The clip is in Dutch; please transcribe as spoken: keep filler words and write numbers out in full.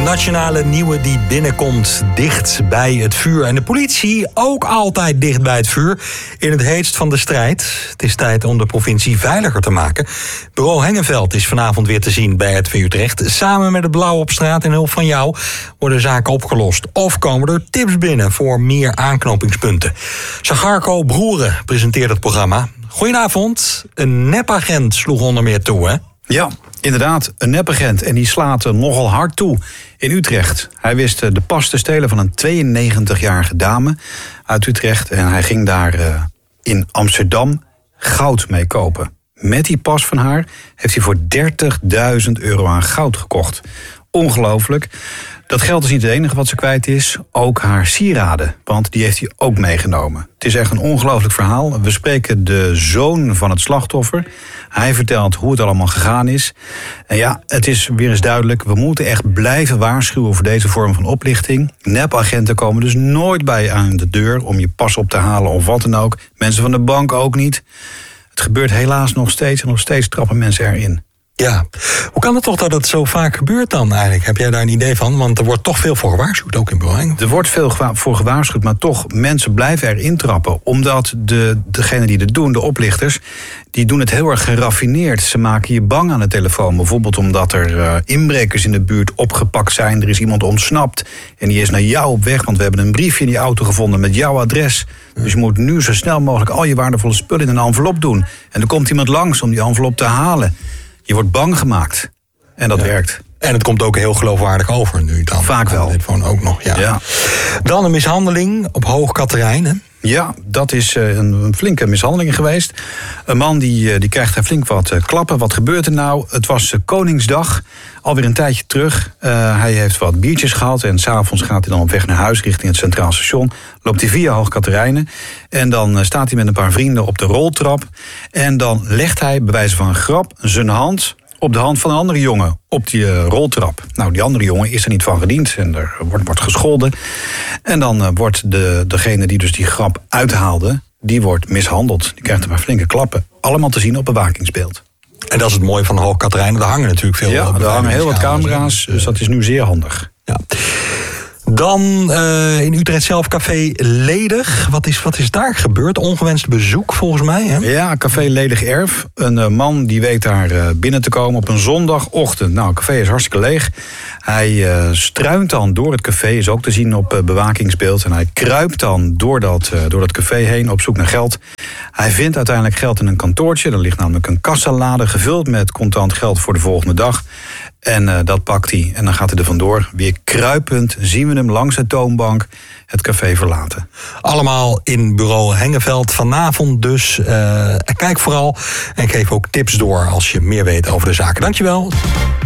nationale nieuwe die binnenkomt dicht bij het vuur. En de politie ook altijd dicht bij het vuur in het heetst van de strijd. Het is tijd om de provincie veiliger te maken. Bureau Hengeveld is vanavond weer te zien bij het V U Utrecht. Samen met het Blauw op straat en hulp van jou worden zaken opgelost. Of komen er tips binnen voor meer aanknopingspunten. Sagarco Broeren presenteert het programma. Goedenavond. Een nepagent sloeg onder meer toe, hè? Ja, inderdaad, een nepagent. En die slaat nogal hard toe in Utrecht. Hij wist de pas te stelen van een tweeënnegentigjarige dame uit Utrecht. En hij ging daar uh, in Amsterdam goud mee kopen. Met die pas van haar heeft hij voor dertigduizend euro aan goud gekocht. Ongelooflijk. Dat geld is niet het enige wat ze kwijt is. Ook haar sieraden, want die heeft hij ook meegenomen. Het is echt een ongelooflijk verhaal. We spreken de zoon van het slachtoffer. Hij vertelt hoe het allemaal gegaan is. En ja, het is weer eens duidelijk. We moeten echt blijven waarschuwen voor deze vorm van oplichting. Nepagenten komen dus nooit bij je aan de deur om je pas op te halen of wat dan ook. Mensen van de bank ook niet. Het gebeurt helaas nog steeds en nog steeds trappen mensen erin. Ja, hoe kan het toch dat het zo vaak gebeurt dan eigenlijk? Heb jij daar een idee van? Want er wordt toch veel voor gewaarschuwd, ook in Bureau. Er wordt veel voor gewaarschuwd, maar toch, mensen blijven erin trappen. Omdat de, degenen die het doen, de oplichters, die doen het heel erg geraffineerd. Ze maken je bang aan de telefoon. Bijvoorbeeld omdat er uh, inbrekers in de buurt opgepakt zijn. Er is iemand ontsnapt en die is naar jou op weg. Want we hebben een briefje in die auto gevonden met jouw adres. Dus je moet nu zo snel mogelijk al je waardevolle spullen in een envelop doen. En er komt iemand langs om die envelop te halen. Je wordt bang gemaakt. En dat ja. werkt. En het komt ook heel geloofwaardig over nu dan. Vaak wel. Telefoon ook nog, ja. ja. Dan een mishandeling op Hoog Katerijn, hè? Ja, dat is een flinke mishandeling geweest. Een man die, die krijgt flink wat klappen. Wat gebeurt er nou? Het was Koningsdag, alweer een tijdje terug. Uh, hij heeft wat biertjes gehad en s'avonds gaat hij dan op weg naar huis richting het Centraal Station. Loopt hij via Hoog Katerijnen en dan staat hij met een paar vrienden op de roltrap. En dan legt hij, bij wijze van een grap, zijn hand op de hand van een andere jongen op die uh, roltrap. Nou, die andere jongen is er niet van gediend en er wordt, wordt gescholden. En dan uh, wordt de, degene die dus die grap uithaalde, die wordt mishandeld. Die krijgt een paar flinke klappen. Allemaal te zien op bewakingsbeeld. En dat is het mooie van Hoog Katerijnen. Daar hangen natuurlijk veel... Ja, er hangen heel wat camera's, dus dat is nu zeer handig. Ja. Dan uh, in Utrecht zelf Café Ledig. Wat is, wat is daar gebeurd? Ongewenst bezoek volgens mij, hè? Ja, Café Ledig Erf. Een uh, man die weet daar uh, binnen te komen op een zondagochtend. Nou, het café is hartstikke leeg. Hij uh, struint dan door het café, is ook te zien op uh, bewakingsbeeld. En hij kruipt dan door dat, uh, door dat café heen op zoek naar geld. Hij vindt uiteindelijk geld in een kantoortje. Er ligt namelijk een kassalade gevuld met contant geld voor de volgende dag. En uh, dat pakt hij en dan gaat hij er vandoor. Weer kruipend zien we hem langs de toonbank het café verlaten. Allemaal in Bureau Hengeveld vanavond dus. Uh, kijk vooral en geef ook tips door als je meer weet over de zaken. Dankjewel.